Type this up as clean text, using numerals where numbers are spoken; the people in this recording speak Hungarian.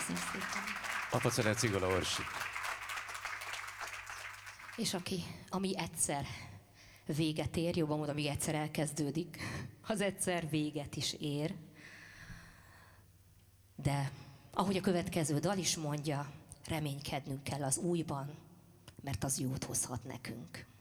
Köszönöm szépen. Apacene Cigola Orsi. És ami egyszer véget ér, jobban mondom, ami egyszer elkezdődik, az egyszer véget is ér. De ahogy a következő dal is mondja, reménykednünk kell az újban, mert az jót hozhat nekünk.